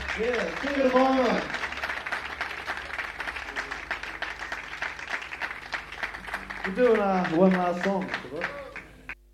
Yeah, sing it along. We're doing one last song.